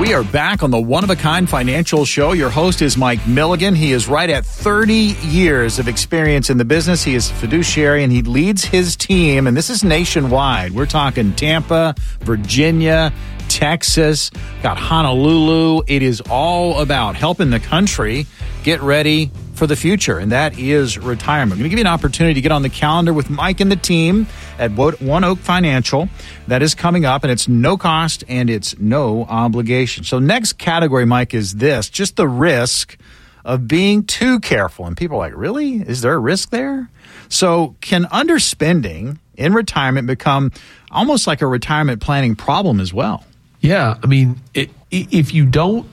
We are back on the One of a Kind Financial Show. Your host is Mike Milligan. He is right at 30 years of experience in the business. He is a fiduciary and he leads his team, and this is nationwide. We're talking Tampa, Virginia, Texas, got Honolulu. It is all about helping the country get ready for the future, and that is retirement. I'm going to give you an opportunity to get on the calendar with Mike and the team at One Oak Financial. That is coming up, and it's no cost and it's no obligation. So next category, Mike, is this, just the risk of being too careful. And people are like, really? Is there a risk there? So can underspending in retirement become almost like a retirement planning problem as well? Yeah, I mean, if you're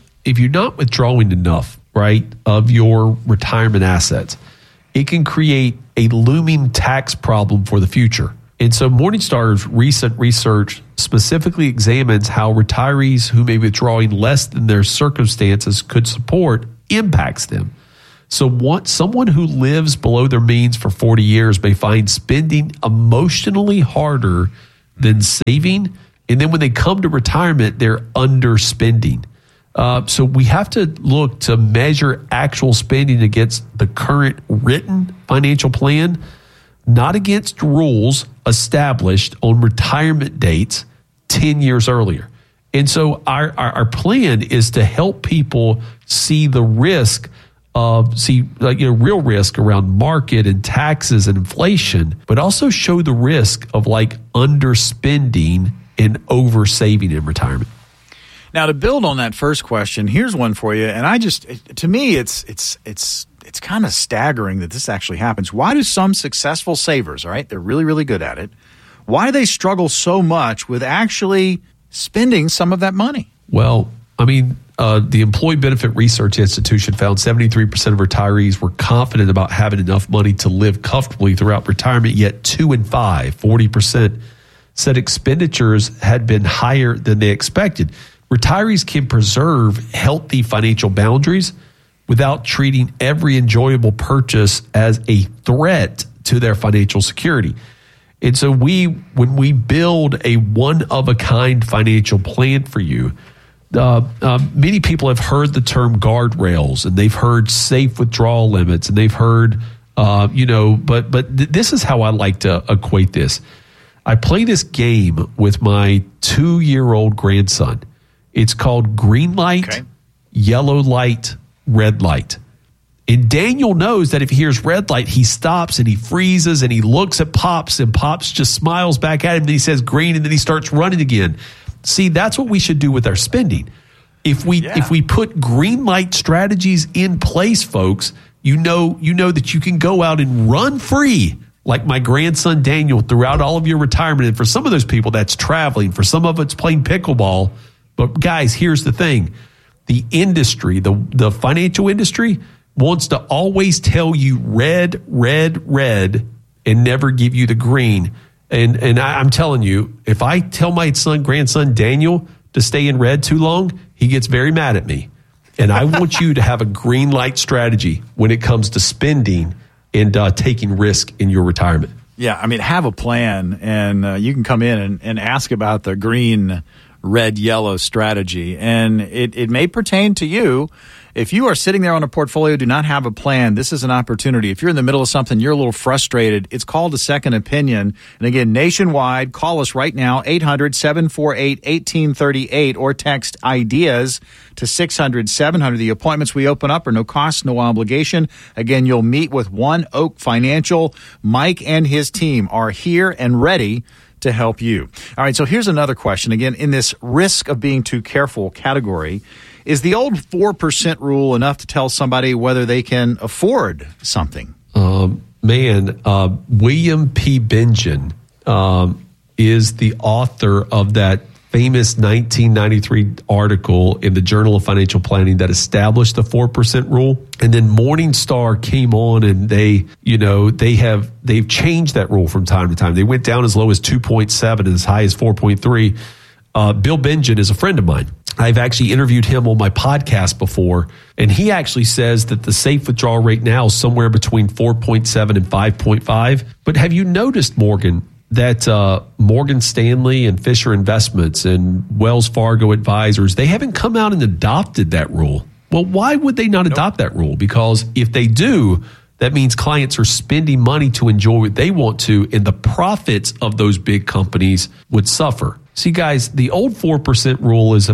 not withdrawing enough, right, of your retirement assets, it can create a looming tax problem for the future. And so Morningstar's recent research specifically examines how retirees who may be withdrawing less than their circumstances could support impacts them. So someone who lives below their means for 40 years may find spending emotionally harder than saving. And then when they come to retirement, they're underspending. So we have to look to measure actual spending against the current written financial plan, not against rules established on retirement dates 10 years earlier. And so our plan is to help people see the risk of, real risk around market and taxes and inflation, but also show the risk of underspending and oversaving in retirement. Now, to build on that first question, here's one for you. And to me, it's kind of staggering that this actually happens. Why do some successful savers, all right, they're really, really good at it, why do they struggle so much with actually spending some of that money? Well, I mean, the Employee Benefit Research Institution found 73% of retirees were confident about having enough money to live comfortably throughout retirement, yet 2 in 5, 40%, said expenditures had been higher than they expected. Retirees can preserve healthy financial boundaries without treating every enjoyable purchase as a threat to their financial security. And so when we build a one-of-a-kind financial plan for you, many people have heard the term guardrails, and they've heard safe withdrawal limits, and they've heard, but this is how I like to equate this. I play this game with my 2-year-old grandson. It's called green light, yellow light, red light. And Daniel knows that if he hears red light, he stops and he freezes and he looks at Pops, and Pops just smiles back at him and he says green, and then he starts running again. See, that's what we should do with our spending. If we put green light strategies in place, folks, you know that you can go out and run free like my grandson Daniel throughout all of your retirement. And for some of those people, that's traveling. For some of it's playing pickleball. But guys, here's the thing. The industry, the financial industry wants to always tell you red, red, red, and never give you the green. And I'm telling you, if I tell my grandson Daniel to stay in red too long, he gets very mad at me. And I want you to have a green light strategy when it comes to spending and taking risk in your retirement. Yeah, I mean, have a plan, and you can come in and ask about the green, red, yellow strategy. And it may pertain to you. If you are sitting there on a portfolio, do not have a plan, this is an opportunity. If you're in the middle of something, you're a little frustrated, it's called a second opinion. And again, nationwide, call us right now, 800-748-1838, or text IDEAS to 600-700. The appointments we open up are no cost, no obligation. Again, you'll meet with One Oak Financial. Mike and his team are here and ready to help you. All right, so here's another question. Again, in this risk of being too careful category, is the old 4% rule enough to tell somebody whether they can afford something? William P. Bengen is the author of that famous 1993 article in the Journal of Financial Planning that established the 4% rule. And then Morningstar came on, and they've changed that rule from time to time. They went down as low as 2.7 and as high as 4.3. Bill Bengen is a friend of mine. I've actually interviewed him on my podcast before, and he actually says that the safe withdrawal rate now is somewhere between 4.7 and 5.5. But have you noticed, Morgan, that Morgan Stanley and Fisher Investments and Wells Fargo Advisors, they haven't come out and adopted that rule. Well, why would they not adopt that rule? Because if they do, that means clients are spending money to enjoy what they want to, and the profits of those big companies would suffer. See, guys, the old 4% rule is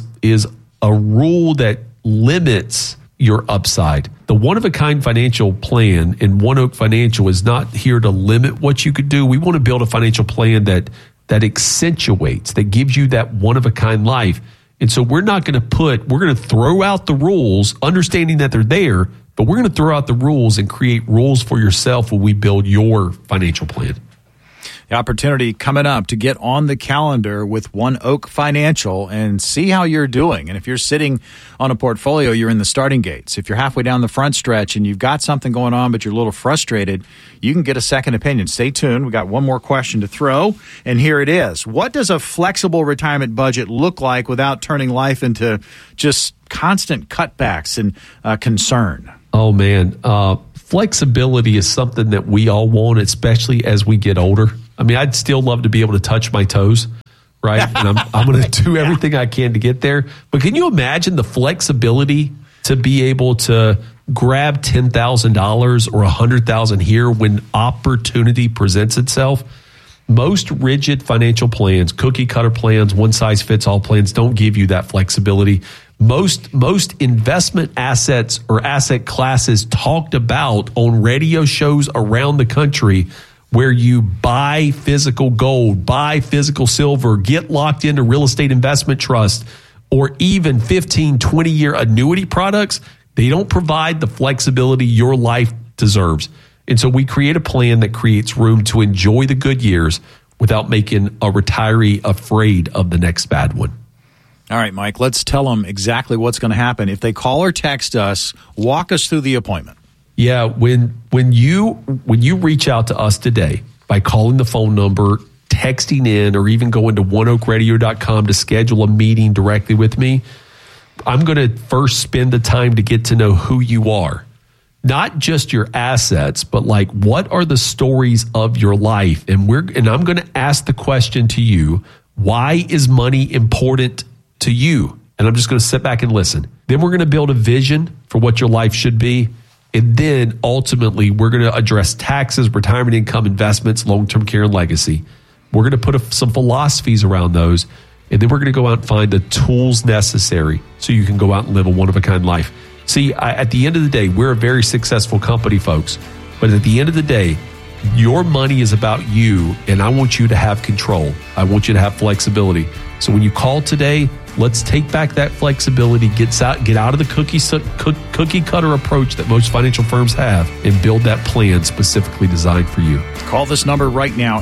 a rule that limits your upside. The one-of-a-kind financial plan in One Oak Financial is not here to limit what you could do. We want to build a financial plan that accentuates, that gives you that one-of-a-kind life. And so we're going to throw out the rules, understanding that they're there, but we're going to throw out the rules and create rules for yourself when we build your financial plan. The opportunity coming up to get on the calendar with One Oak Financial and see how you're doing. And if you're sitting on a portfolio, you're in the starting gates. If you're halfway down the front stretch and you've got something going on but you're a little frustrated, you can get a second opinion. Stay tuned. We've got one more question to throw, and here it is. What does a flexible retirement budget look like without turning life into just constant cutbacks and concern? Oh, man. Flexibility is something that we all want, especially as we get older. I mean, I'd still love to be able to touch my toes, right? And I'm going to do everything I can to get there. But can you imagine the flexibility to be able to grab $10,000 or $100,000 here when opportunity presents itself? Most rigid financial plans, cookie cutter plans, one size fits all plans don't give you that flexibility. Most investment assets or asset classes talked about on radio shows around the country, where you buy physical gold, buy physical silver, get locked into real estate investment trust, or even 15, 20-year annuity products, they don't provide the flexibility your life deserves. And so we create a plan that creates room to enjoy the good years without making a retiree afraid of the next bad one. All right, Mike, let's tell them exactly what's going to happen. If they call or text us, walk us through the appointment. Yeah, when you reach out to us today by calling the phone number, texting in, or even going to oneoakradio.com to schedule a meeting directly with me, I'm going to first spend the time to get to know who you are. Not just your assets, but like, what are the stories of your life? And I'm going to ask the question to you, why is money important to you? And I'm just going to sit back and listen. Then we're going to build a vision for what your life should be. And then ultimately, we're going to address taxes, retirement income, investments, long-term care, and legacy. We're going to put some philosophies around those. And then we're going to go out and find the tools necessary so you can go out and live a one-of-a-kind life. See, at the end of the day, we're a very successful company, folks. But at the end of the day, your money is about you, and I want you to have control. I want you to have flexibility. So when you call today, let's take back that flexibility, get out of the cookie cutter approach that most financial firms have, and build that plan specifically designed for you. Call this number right now,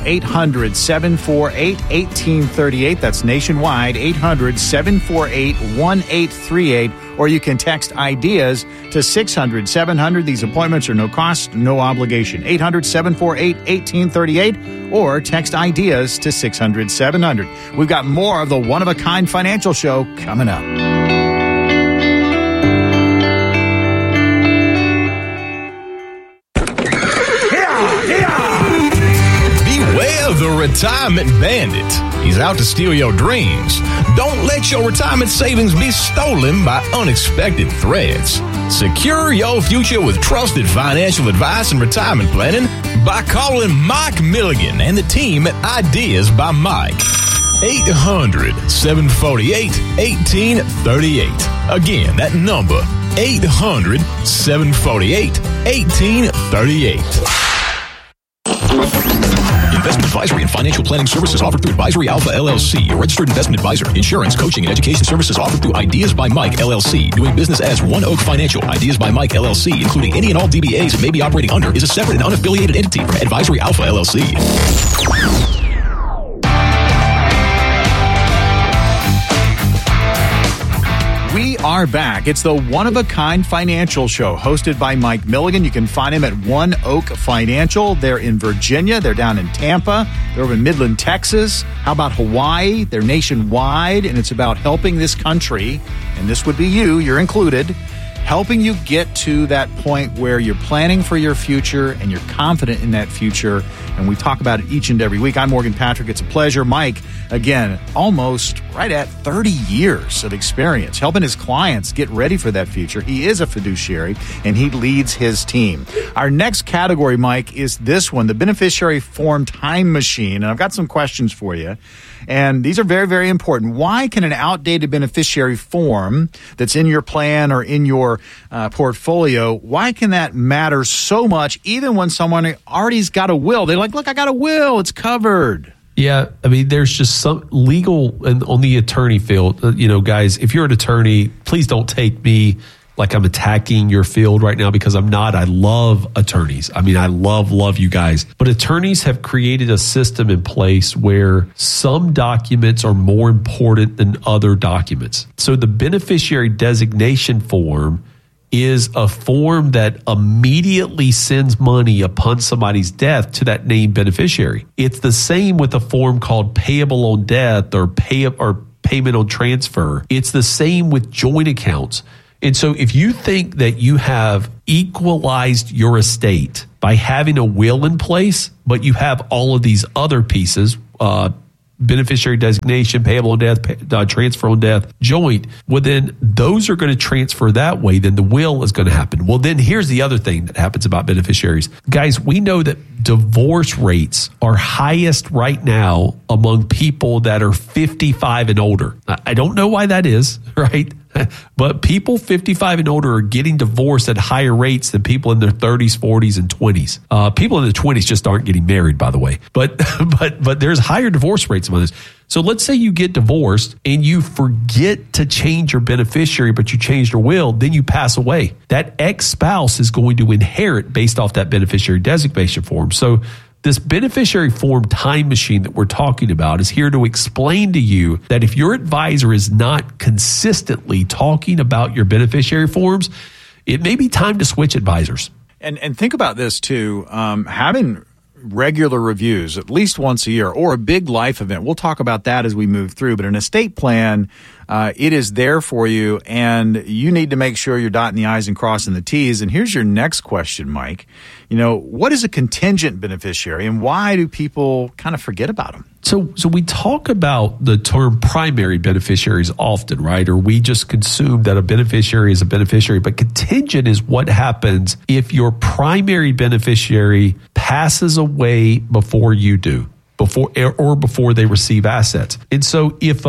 800-748-1838. That's nationwide, 800-748-1838. Or you can text ideas to 600-700. These appointments are no cost, no obligation. 800-748-1838 or text ideas to 600-700. We've got more of the One-of-a-Kind Financial Show coming up. Beware the retirement bandit. He's out to steal your dreams. Don't let your retirement savings be stolen by unexpected threats. Secure your future with trusted financial advice and retirement planning by calling Mike Milligan and the team at Ideas by Mike. 800-748-1838. Again, that number, 800-748-1838. Investment advisory and financial planning services offered through Advisory Alpha LLC, a registered investment advisor. Insurance, coaching, and education services offered through Ideas by Mike LLC. Doing business as One Oak Financial. Ideas by Mike LLC, including any and all DBAs it may be operating under, is a separate and unaffiliated entity from Advisory Alpha LLC. We are back. It's the One-of-a-Kind Financial Show, hosted by Mike Milligan. You can find him at One Oak Financial. They're in Virginia. They're down in Tampa. They're over in Midland, Texas. How about Hawaii? They're nationwide, and it's about helping this country, and this would be you. You're included. helping you get to that point where you're planning for your future and you're confident in that future. And we talk about it each and every week. I'm Morgan Patrick. It's a pleasure. Mike, again, almost right at 30 years of experience helping his clients get ready for that future. He is a fiduciary and he leads his team. Our next category, Mike, is this one, the beneficiary form time machine. And I've got some questions for you. And these are very, very important. Why can an outdated beneficiary form that's in your plan or in your portfolio, why can that matter so much even when someone already's got a will? They're like, look, I got a will. It's covered. Yeah, I mean, there's just some legal and on the attorney field, guys, if you're an attorney, please don't take me like I'm attacking your field right now, because I'm not. I love attorneys. I mean, I love you guys. But attorneys have created a system in place where some documents are more important than other documents. So the beneficiary designation form is a form that immediately sends money upon somebody's death to that named beneficiary. It's the same with a form called payable on death or payment on transfer. It's the same with joint accounts. And so if you think that you have equalized your estate by having a will in place, but you have all of these other pieces, beneficiary designation, payable on death, transfer on death, joint, well, then those are going to transfer that way. Then the will is going to happen. Well, then here's the other thing that happens about beneficiaries. Guys, we know that divorce rates are highest right now among people that are 55 and older. I don't know why that is, right? But people 55 and older are getting divorced at higher rates than people in their 30s, 40s, and 20s. People in their 20s just aren't getting married, by the way. But there's higher divorce rates among this. So let's say you get divorced and you forget to change your beneficiary, but you changed your will, then you pass away. That ex-spouse is going to inherit based off that beneficiary designation form. So this beneficiary form time machine that we're talking about is here to explain to you that if your advisor is not consistently talking about your beneficiary forms, it may be time to switch advisors. And think about this too, having regular reviews at least once a year or a big life event. We'll talk about that as we move through, but an estate plan, it is there for you, and you need to make sure you're dotting the I's and crossing the T's. And here's your next question, Mike. What is a contingent beneficiary, and why do people kind of forget about them? So we talk about the term primary beneficiaries often, right? Or we just consume that a beneficiary is a beneficiary. But contingent is what happens if your primary beneficiary passes away before you do, before they receive assets. And so if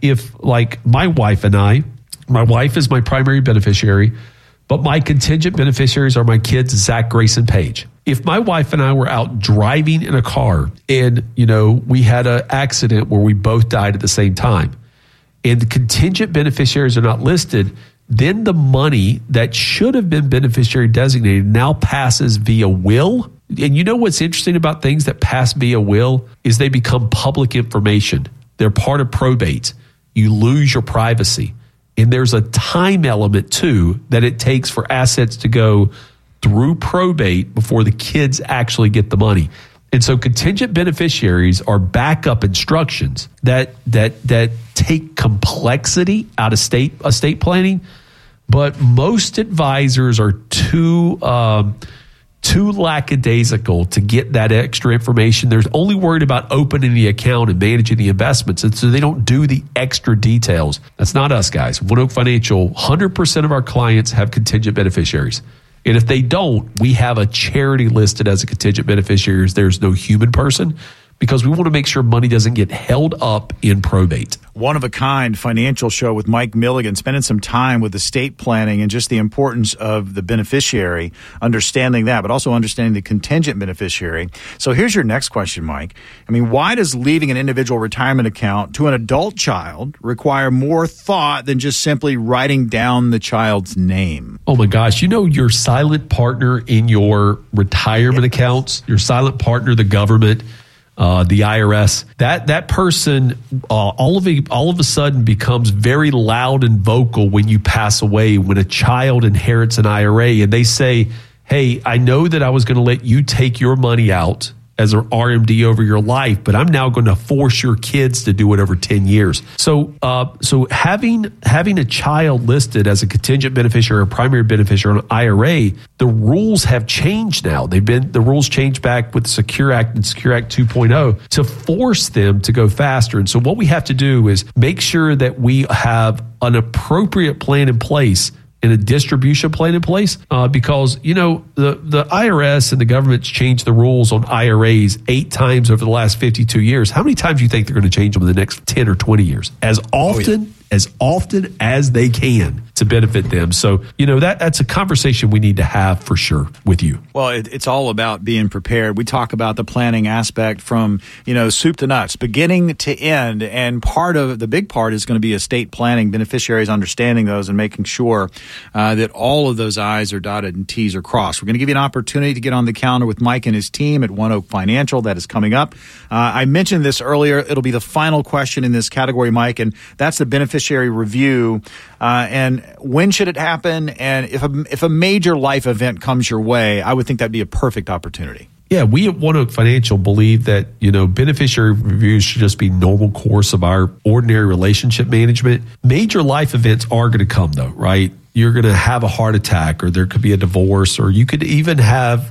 like my wife and I, my wife is my primary beneficiary, but my contingent beneficiaries are my kids, Zach, Grace, and Paige. If my wife and I were out driving in a car and, we had an accident where we both died at the same time and the contingent beneficiaries are not listed, then the money that should have been beneficiary designated now passes via will. And you know what's interesting about things that pass via will is they become public information. They're part of probate. You lose your privacy. And there's a time element too that it takes for assets to go through probate before the kids actually get the money. And so contingent beneficiaries are backup instructions that take complexity out of estate planning, but most advisors are too lackadaisical to get that extra information. They're only worried about opening the account and managing the investments, and so they don't do the extra details. That's not us, guys. ONEOK Financial, 100% of our clients have contingent beneficiaries. And if they don't, we have a charity listed as a contingent beneficiary. There's no human person, because we want to make sure money doesn't get held up in probate. One of a kind financial show with Mike Milligan, spending some time with estate planning and just the importance of the beneficiary, understanding that, but also understanding the contingent beneficiary. So here's your next question, Mike. Why does leaving an individual retirement account to an adult child require more thought than just simply writing down the child's name? Oh my gosh. Your silent partner in your retirement accounts, your silent partner, the government, the IRS, that person all of a sudden becomes very loud and vocal when you pass away, when a child inherits an IRA and they say, hey, I know that I was going to let you take your money out as an RMD over your life, but I'm now going to force your kids to do it over 10 years. So having a child listed as a contingent beneficiary or primary beneficiary on an IRA, the rules have changed now. The rules changed back with the Secure Act and Secure Act 2.0 to force them to go faster. And so what we have to do is make sure that we have an appropriate plan in place and a distribution plan in place, because, the IRS and the government's changed the rules on IRAs 8 times over the last 52 years. How many times do you think they're going to change them in the next 10 or 20 years? As often as they can to benefit them. So, that's a conversation we need to have for sure with you. Well, it's all about being prepared. We talk about the planning aspect from, soup to nuts, beginning to end. And the big part is going to be estate planning, beneficiaries understanding those and making sure that all of those I's are dotted and T's are crossed. We're going to give you an opportunity to get on the calendar with Mike and his team at One Oak Financial. That is coming up. I mentioned this earlier. It'll be the final question in this category, Mike, and that's the beneficiary review. And when should it happen? And if a major life event comes your way, I would think that'd be a perfect opportunity. Yeah, we at One Oak Financial believe that, beneficiary reviews should just be normal course of our ordinary relationship management. Major life events are going to come, though, right? You're going to have a heart attack, or there could be a divorce, or you could even have,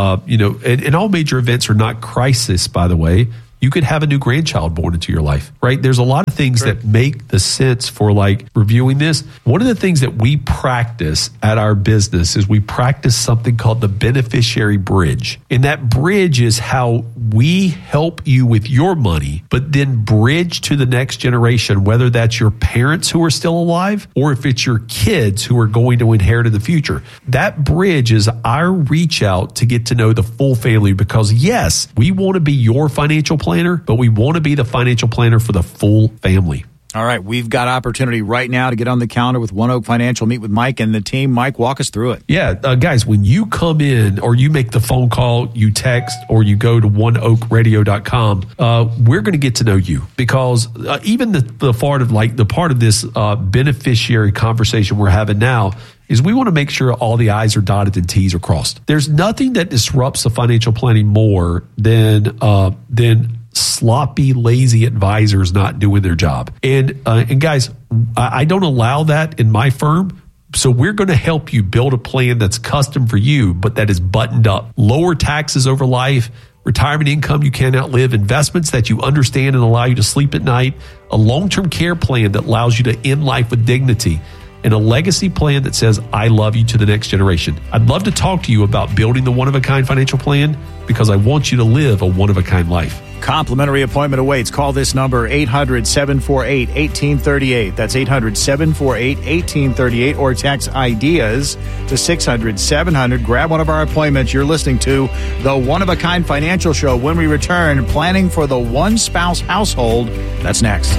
and all major events are not crisis, by the way. You could have a new grandchild born into your life, right? There's a lot of things that make the sense for reviewing this. One of the things that we practice at our business is we practice something called the beneficiary bridge. And that bridge is how we help you with your money, but then bridge to the next generation, whether that's your parents who are still alive or if it's your kids who are going to inherit in the future. That bridge is our reach out to get to know the full family, because yes, we want to be your financial planner, but we want to be the financial planner for the full family. All right, we've got opportunity right now to get on the calendar with One Oak Financial, meet with Mike and the team. Mike, walk us through it. Yeah, guys, when you come in or you make the phone call, you text, or you go to oneoakradio.com, we're going to get to know you, because even the part of this beneficiary conversation we're having now is we want to make sure all the I's are dotted and T's are crossed. There's nothing that disrupts the financial planning more than sloppy, lazy advisors not doing their job. And guys, I don't allow that in my firm. So we're going to help you build a plan that's custom for you, but that is buttoned up. Lower taxes over life, retirement income you can't outlive, investments that you understand and allow you to sleep at night, a long-term care plan that allows you to end life with dignity, and a legacy plan that says, I love you to the next generation. I'd love to talk to you about building the one-of-a-kind financial plan, because I want you to live a one-of-a-kind life. Complimentary appointment awaits. Call this number, 800-748-1838. That's 800-748-1838, or text IDEAS to 600-700. Grab one of our appointments. You're listening to the One-of-a-Kind Financial Show. When we return, planning for the one-spouse household. That's next.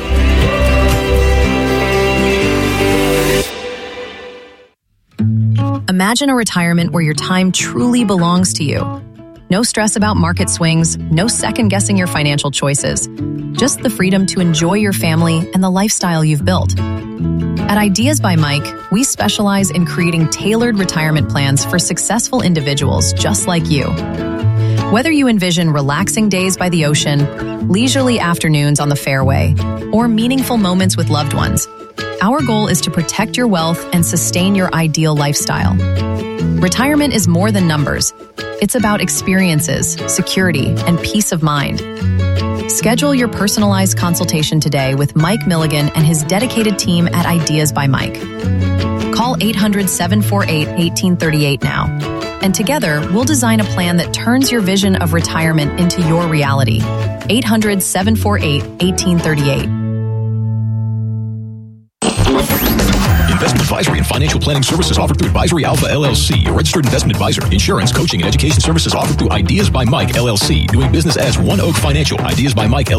Imagine a retirement where your time truly belongs to you. No stress about market swings, no second-guessing your financial choices. Just the freedom to enjoy your family and the lifestyle you've built. At Ideas by Mike, we specialize in creating tailored retirement plans for successful individuals just like you. Whether you envision relaxing days by the ocean, leisurely afternoons on the fairway, or meaningful moments with loved ones, our goal is to protect your wealth and sustain your ideal lifestyle. Retirement is more than numbers. It's about experiences, security, and peace of mind. Schedule your personalized consultation today with Mike Milligan and his dedicated team at Ideas by Mike. Call 800-748-1838 now. And together, we'll design a plan that turns your vision of retirement into your reality. 800-748-1838. Investment advisory and financial planning services offered through Advisory Alpha LLC, a registered investment advisor. Insurance, coaching, and education services offered through Ideas by Mike LLC. Doing business as One Oak Financial. Ideas by Mike LLC.